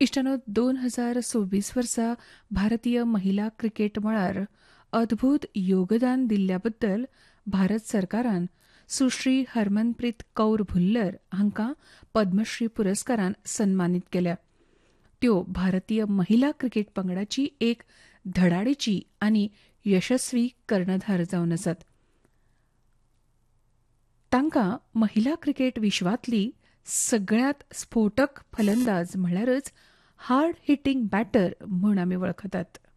इश्टानो 2026 वर्सा भारतीय महिला क्रिकेट मळार अद्भुत योगदान दिल्ल्या बद्दल भारत सरकारान सुश्री हरमनप्रीत कौर भुल्लर हांकां पद्मश्री पुरस्कारान सन्मानीत केल्या. त्यो भारतीय महिला क्रिकेट पंगडाची एक धडाडीची आनी यशस्वी कर्णधार जावन आसात. तांकां महिला क्रिकेट विश्वांतली सगळ्यांत स्फोटक फलंदाज म्हळ्यारच हार्ड हिटिंग बॅटर म्हूण आमी वळखतात.